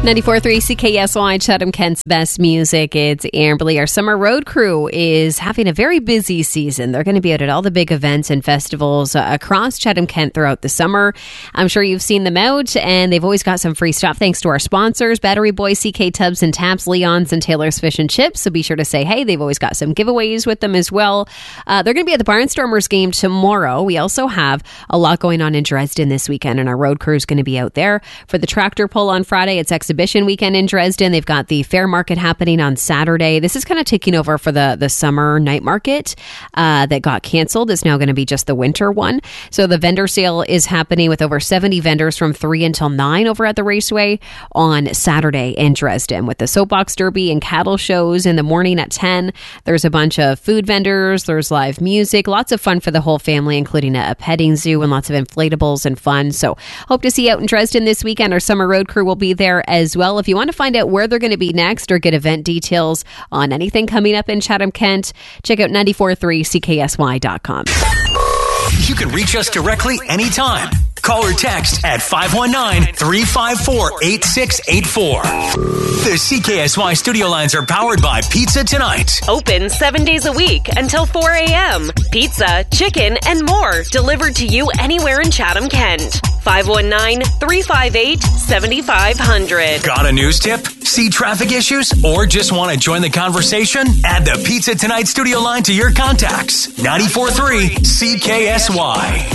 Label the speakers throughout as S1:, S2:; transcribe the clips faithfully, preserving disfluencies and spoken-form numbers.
S1: ninety-four point three C K S Y, Chatham Kent's best music. It's Amberly. Our summer road crew is having a very busy season. They're going to be out at all the big events and festivals uh, across Chatham Kent throughout the summer. I'm sure you've seen them out, and they've always got some free stuff thanks to our sponsors, Battery Boy, C K Tubs and Taps, Leon's, and Taylor's Fish and Chips. So be sure to say hey. They've always got some giveaways with them as well. Uh, they're going to be at the Barnstormers game tomorrow. We also have a lot going on in Dresden this weekend, and our road crew is going to be out there for the tractor pull on Friday. It's exhibition weekend in Dresden. They've got the fair market happening on Saturday. This is kind of taking over for the, the summer night market uh, that got canceled. It's now going to be just the winter one. So the vendor sale is happening with over seventy vendors from three until nine over at the Raceway on Saturday in Dresden, with the soapbox derby and cattle shows in the morning at ten. There's a bunch of food vendors. There's live music. Lots of fun for the whole family, including a, a petting zoo and lots of inflatables and fun. So hope to see you out in Dresden this weekend. Our summer road crew will be there as well. If you want to find out where they're going to be next or get event details on anything coming up in Chatham Kent, check out ninety-four point three C K S Y dot com.
S2: You can reach us directly anytime. Call or text at five one nine, three five four, eight six eight four. The C K S Y studio lines are powered by Pizza Tonight.
S3: Open seven days a week until four a.m. Pizza, chicken, and more delivered to you anywhere in Chatham Kent. five one nine, three five eight, seven five zero zero.
S2: Got a news tip? See traffic issues? Or just want to join the conversation? Add the Pizza Tonight studio line to your contacts. ninety-four point three C K S Y.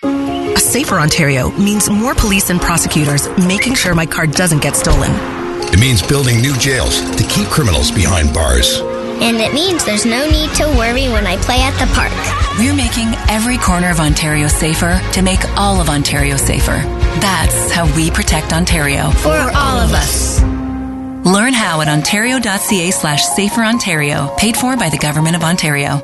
S4: A safer Ontario means more police and prosecutors making sure my car doesn't get stolen.
S5: It means building new jails to keep criminals behind bars.
S6: And it means there's no need to worry when I play at the park.
S4: We're making every corner of Ontario safer to make all of Ontario safer. That's how we protect Ontario.
S6: For all of us.
S4: Learn how at ontario.ca slash safer Ontario. Paid for by the Government of Ontario.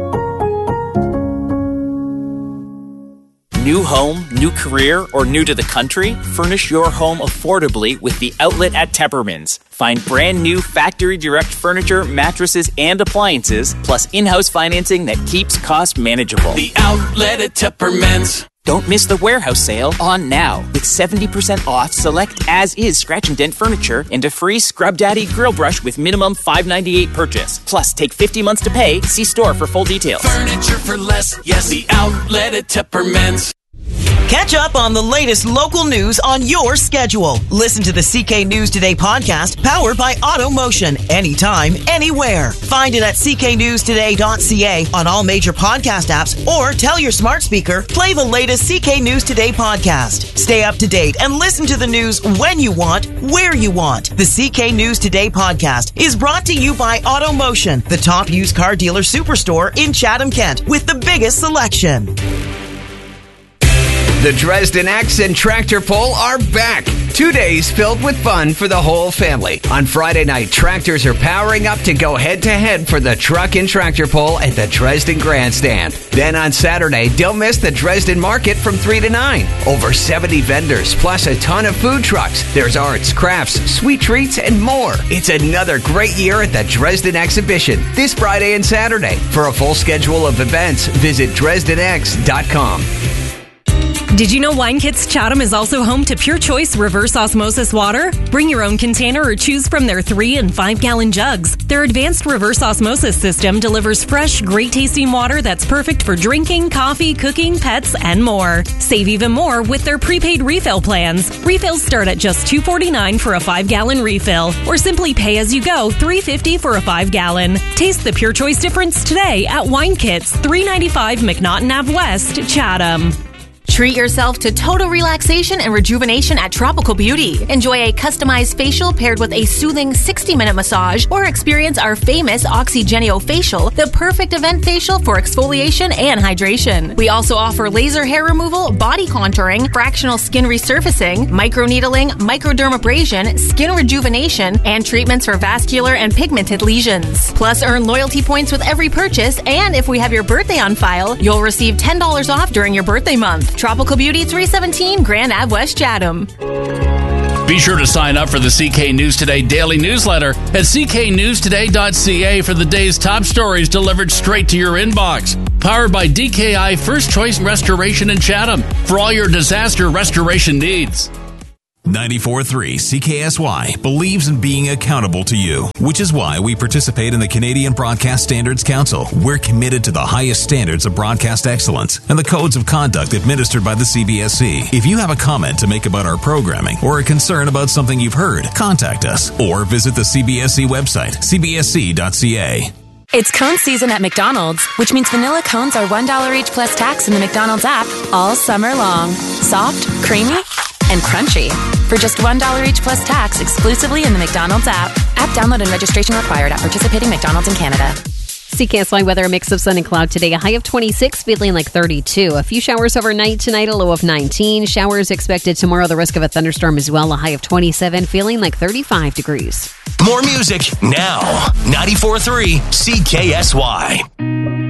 S7: New home, new career, or new to the country? Furnish your home affordably with The Outlet at Tepperman's. Find brand new factory direct furniture, mattresses, and appliances, plus in-house financing that keeps costs manageable.
S8: The Outlet at Tepperman's.
S7: Don't miss the warehouse sale on now with seventy percent off select as-is scratch and dent furniture and a free Scrub Daddy grill brush with minimum five dollars and ninety-eight cents purchase. Plus, take fifty months to pay. See store for full details.
S8: Furniture for less. Yes, The Outlet at Tepperman's.
S9: Catch up on the latest local news on your schedule. Listen to the C K News Today podcast, powered by AutoMotion, anytime, anywhere. Find it at c k news today dot c a on all major podcast apps, or tell your smart speaker, play the latest C K News Today podcast. Stay up to date and listen to the news when you want, where you want. The C K News Today podcast is brought to you by AutoMotion, the top used car dealer superstore in Chatham Kent with the biggest selection.
S10: The Dresden X and Tractor Pull are back. Two days filled with fun for the whole family. On Friday night, tractors are powering up to go head-to-head for the Truck and Tractor Pull at the Dresden Grandstand. Then on Saturday, don't miss the Dresden Market from three to nine. Over seventy vendors, plus a ton of food trucks. There's arts, crafts, sweet treats, and more. It's another great year at the Dresden Exhibition this Friday and Saturday. For a full schedule of events, visit dresden x dot com.
S11: Did you know Wine Kits Chatham is also home to Pure Choice reverse osmosis water? Bring your own container or choose from their three and five gallon jugs. Their advanced reverse osmosis system delivers fresh, great tasting water that's perfect for drinking, coffee, cooking, pets, and more. Save even more with their prepaid refill plans. Refills start at just two dollars and forty-nine cents for a five gallon refill, or simply pay as you go three dollars and fifty cents for a five gallon. Taste the Pure Choice difference today at Wine Kits, three ninety-five McNaughton Avenue West, Chatham.
S12: Treat yourself to total relaxation and rejuvenation at Tropical Beauty. Enjoy a customized facial paired with a soothing sixty minute massage, or experience our famous Oxygenio facial, the perfect event facial for exfoliation and hydration. We also offer laser hair removal, body contouring, fractional skin resurfacing, microneedling, microdermabrasion, skin rejuvenation, and treatments for vascular and pigmented lesions. Plus, earn loyalty points with every purchase, and if we have your birthday on file, you'll receive ten dollars off during your birthday month. Tropical Beauty, three seventeen Grand Ave West, Chatham.
S13: Be sure to sign up for the C K News Today daily newsletter at c k news today dot c a for the day's top stories delivered straight to your inbox. Powered by D K I First Choice Restoration in Chatham for all your disaster restoration needs.
S14: ninety-four point three C K S Y believes in being accountable to you, which is why we participate in the Canadian Broadcast Standards Council. We're committed to the highest standards of broadcast excellence and the codes of conduct administered by the C B S C. If you have a comment to make about our programming or a concern about something you've heard, contact us or visit the C B S C website, c b s c dot c a.
S15: It's cone season at McDonald's, which means vanilla cones are one dollar each plus tax in the McDonald's app all summer long. Soft, creamy, and crunchy. For just one dollar each plus tax exclusively in the McDonald's app. App download and registration required at participating McDonald's in Canada.
S1: C K S Y weather, a mix of sun and cloud today. A high of twenty-six, feeling like thirty-two. A few showers overnight tonight, a low of nineteen. Showers expected tomorrow, the risk of a thunderstorm as well. A high of twenty-seven, feeling like thirty-five degrees.
S2: More music now. ninety-four point three C K S Y.